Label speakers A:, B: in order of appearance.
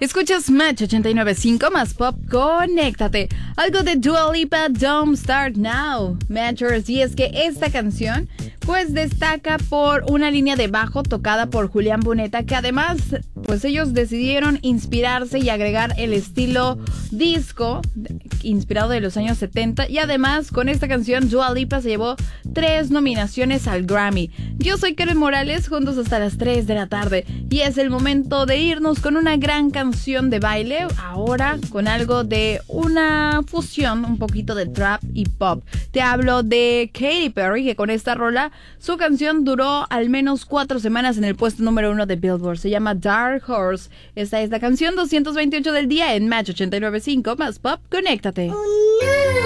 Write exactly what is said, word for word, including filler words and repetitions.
A: Escuchas Match ochenta y nueve punto cinco más pop, conéctate. Algo de Dua Lipa, Don't Start Now, Matchers. Y es que esta canción pues destaca por una línea de bajo tocada por Julián Bunetta, que además pues ellos decidieron inspirarse y agregar el estilo disco inspirado de los años setenta. Y además con esta canción Dua Lipa se llevó tres nominaciones al Grammy. Yo soy Karen Morales, juntos hasta las tres de la tarde, y es el momento de irnos con una gran canción de baile, ahora con algo de una fusión, un poquito de trap y pop. Te hablo de Katy Perry, que con esta rola su canción duró al menos cuatro semanas en el puesto número uno de Billboard. Se llama Dark Horse. Esta es la canción doscientos veintiocho del día en Match ochenta y nueve punto cinco más pop, conéctate.